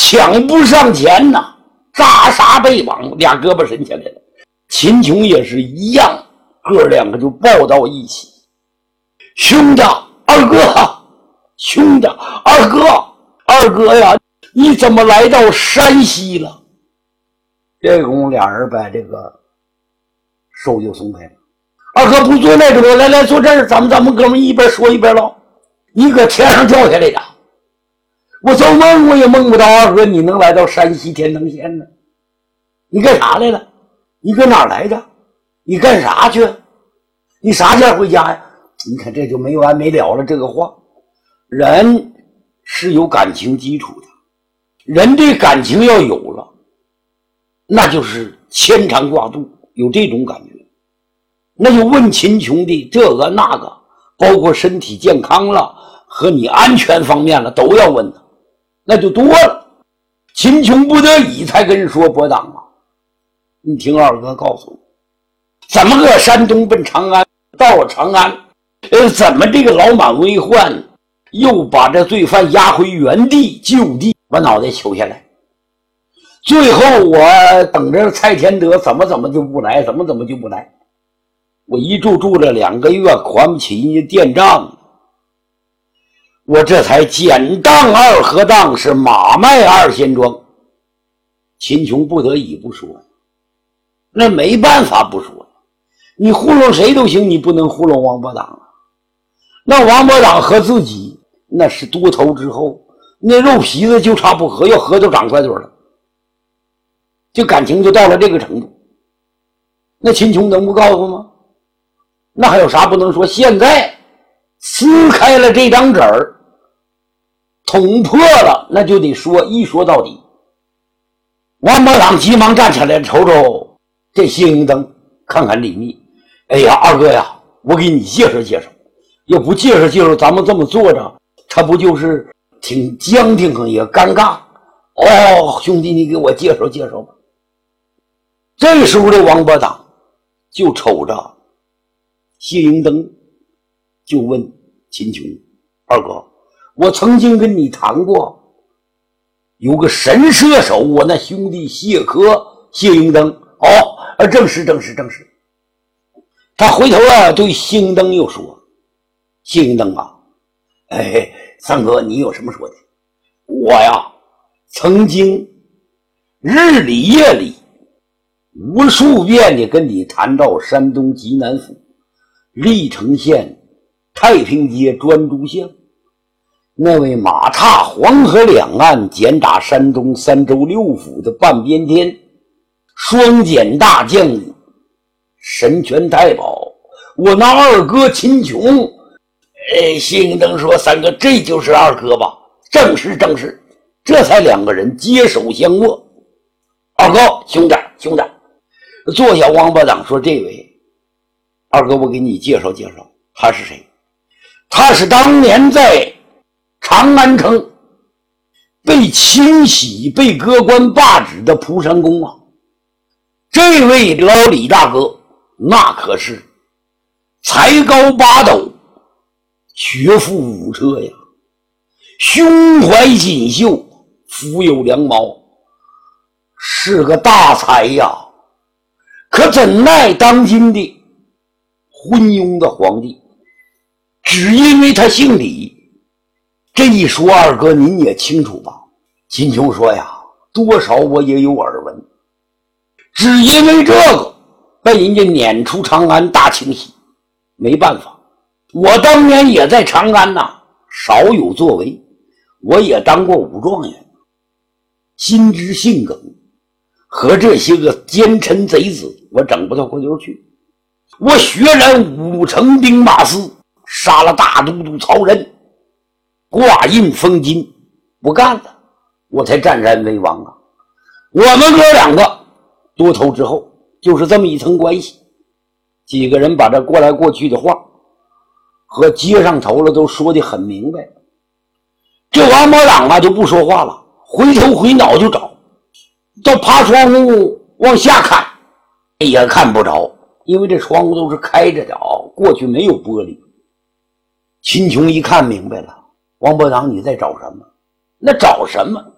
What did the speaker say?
抢不上前呐，扎杀被绑，俩胳膊伸起来了。秦琼也是一样，哥两个就抱到一起。兄弟，二哥，兄弟，二哥呀，你怎么来到山西了？这功夫俩人把这个手就松开了。二哥不坐那种，来坐这儿，咱们哥们一边说一边唠。你搁天上掉下来的，我做梦我也梦不到二哥你能来到山西天堂县呢。你干啥来了？你搁哪儿来的？你干啥去？你啥前回家呀？你看这就没完没了了。这个话，人是有感情基础的，人对感情要有了，那就是牵肠挂肚，有这种感觉。那就问秦琼的这个那个，包括身体健康了和你安全方面了，都要问他，那就多了。秦琼不得已才跟人说伯当啊，你听二哥告诉我，怎么个山东奔长安，到了长安，怎么这个老满为患又把这罪犯押回原地就地，把脑袋求下来。最后我等着蔡天德怎么就不来，怎么就不来。我一住了2个月，还不起人家店账，我这才简当2合当，是马卖2仙庄。秦琼不得已不说，那没办法不说，你糊弄谁都行，你不能糊弄王伯党啊。那王伯党和自己那是多头之后，那肉皮子就差不合，要合就长快嘴了，这感情就到了这个程度。那秦琼能不告诉吗？那还有啥不能说？现在撕开了这张纸儿，捅破了，那就得说，一说到底。王伯党急忙站起来，瞅瞅这谢英灯，看看李密。哎呀，二哥呀，我给你介绍介绍，要不介绍咱们这么坐着，他不就是挺僵挺也尴尬？哦，兄弟，你给我介绍介绍吧。这时候的王伯党就瞅着谢英灯，就问秦琼，二哥，我曾经跟你谈过，有个神射手，我那兄弟谢科，谢英灯。哦，正是。他回头对谢英灯又说，谢英灯啊，三哥你有什么说的？我呀曾经日里夜里无数遍的跟你谈到山东济南府历城县太平街专诸巷，那位马踏黄河两岸，检打山东3州6府的半边天，双锏大将神权太保，我那二哥秦琼。谢英灯说，三哥这就是二哥吧？正是，这才2个人接手相握。二哥，兄弟，坐下。王伯党说，这位二哥我给你介绍介绍，他是谁？他是当年在长安城被清洗被割官罢职的蒲山公啊。这位老李大哥那可是才高8斗，学富5车呀，胸怀锦绣，腹有良毛，是个大才呀。可怎奈当今的昏庸的皇帝，只因为他姓李。这一说二哥您也清楚吧？秦琼说呀，多少我也有耳闻，只因为这个被人家撵出长安大清洗。没办法，我当年也在长安少有作为，我也当过武状元，心知性梗，和这些个奸臣贼子我整不到过溜去。我血染5城兵马司，杀了大都督曹仁，挂印封金，不干了，我才占然为王啊。我们哥2个多头之后就是这么一层关系。几个人把这过来过去的话和接上头了都说得很明白。这王伯党就不说话了，回头回脑就找，到爬窗户往下看也看不着，因为这窗户都是开着的过去没有玻璃。秦琼一看明白了，王伯党你在找什么？那找什么？